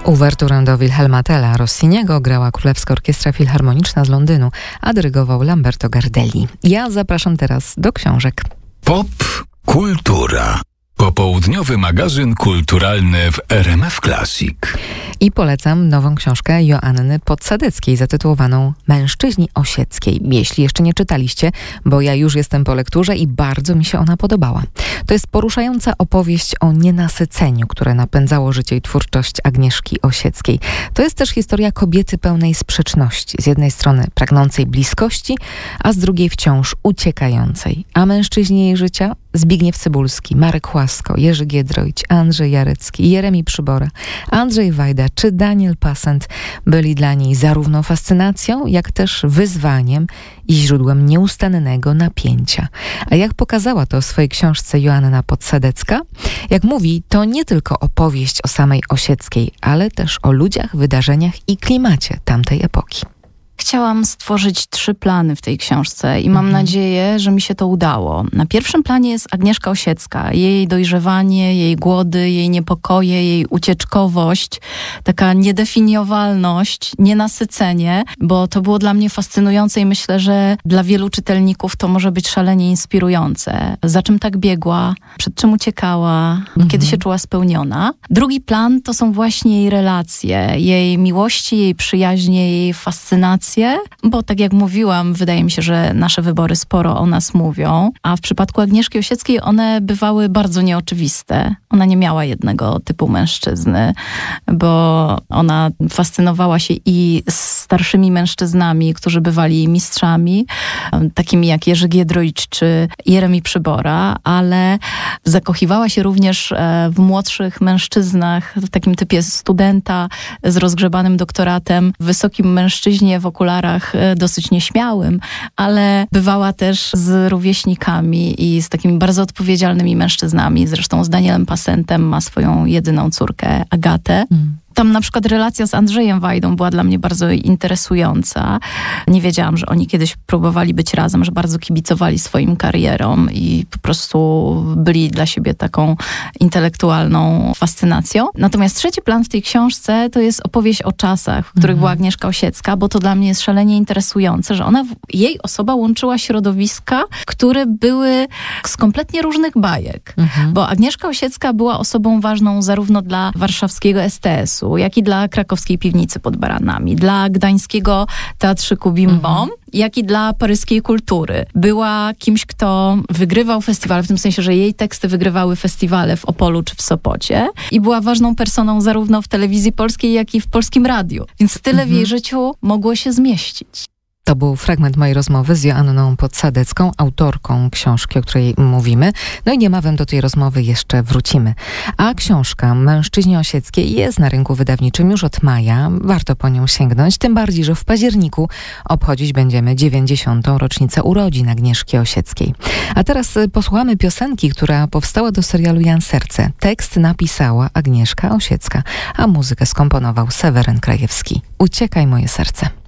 Uwerturę do Wilhelma Tella Rossiniego grała Królewska Orkiestra Filharmoniczna z Londynu, a dyrygował Lamberto Gardelli. Ja zapraszam teraz do książek. Pop Kultura. Popołudniowy magazyn kulturalny w RMF Classic. I polecam nową książkę Joanny Podsadeckiej zatytułowaną Mężczyźni Osieckiej. Jeśli jeszcze nie czytaliście, bo ja już jestem po lekturze i bardzo mi się ona podobała. To jest poruszająca opowieść o nienasyceniu, które napędzało życie i twórczość Agnieszki Osieckiej. To jest też historia kobiety pełnej sprzeczności. Z jednej strony pragnącej bliskości, a z drugiej wciąż uciekającej. A mężczyźni jej życia? Zbigniew Cybulski, Marek Łasko, Jerzy Giedroyć, Andrzej Jarecki, Jeremi Przybora, Andrzej Wajda czy Daniel Passent byli dla niej zarówno fascynacją, jak też wyzwaniem i źródłem nieustannego napięcia. A jak pokazała to w swojej książce Joanna Podsadecka, jak mówi, to nie tylko opowieść o samej Osieckiej, ale też o ludziach, wydarzeniach i klimacie tamtej epoki. Chciałam stworzyć 3 plany w tej książce i mam nadzieję, że mi się to udało. Na pierwszym planie jest Agnieszka Osiecka. Jej dojrzewanie, jej głody, jej niepokoje, jej ucieczkowość, taka niedefiniowalność, nienasycenie, bo to było dla mnie fascynujące i myślę, że dla wielu czytelników to może być szalenie inspirujące. Za czym tak biegła, przed czym uciekała, kiedy się czuła spełniona. Drugi plan to są właśnie jej relacje, jej miłości, jej przyjaźnie, jej fascynacje, bo tak jak mówiłam, wydaje mi się, że nasze wybory sporo o nas mówią, a w przypadku Agnieszki Osieckiej one bywały bardzo nieoczywiste. Ona nie miała jednego typu mężczyzny, bo ona fascynowała się i starszymi mężczyznami, którzy bywali jej mistrzami, takimi jak Jerzy Giedroyć czy Jeremi Przybora, ale zakochiwała się również w młodszych mężczyznach, w takim typie studenta z rozgrzebanym doktoratem, wysokim mężczyźnie w okularach dosyć nieśmiałym, ale bywała też z rówieśnikami i z takimi bardzo odpowiedzialnymi mężczyznami. Zresztą z Danielem Passentem ma swoją jedyną córkę, Agatę. Tam na przykład relacja z Andrzejem Wajdą była dla mnie bardzo interesująca. Nie wiedziałam, że oni kiedyś próbowali być razem, że bardzo kibicowali swoim karierom i po prostu byli dla siebie taką intelektualną fascynacją. Natomiast trzeci plan w tej książce to jest opowieść o czasach, w których była Agnieszka Osiecka, bo to dla mnie jest szalenie interesujące, że jej osoba łączyła środowiska, które były z kompletnie różnych bajek. Bo Agnieszka Osiecka była osobą ważną zarówno dla warszawskiego STS-u, jak i dla krakowskiej Piwnicy pod Baranami, dla gdańskiego teatrzyku Bim Bom, jak i dla paryskiej kultury. Była kimś, kto wygrywał festiwale, w tym sensie, że jej teksty wygrywały festiwale w Opolu czy w Sopocie i była ważną personą zarówno w telewizji polskiej, jak i w polskim radiu. Więc tyle w jej życiu mogło się zmieścić. To był fragment mojej rozmowy z Joanną Podsadecką, autorką książki, o której mówimy. No i niebawem do tej rozmowy jeszcze wrócimy. A książka Mężczyźni Osieckiej jest na rynku wydawniczym już od maja. Warto po nią sięgnąć, tym bardziej, że w październiku obchodzić będziemy 90. rocznicę urodzin Agnieszki Osieckiej. A teraz posłuchamy piosenki, która powstała do serialu Jan Serce. Tekst napisała Agnieszka Osiecka, a muzykę skomponował Seweryn Krajewski. Uciekaj moje serce.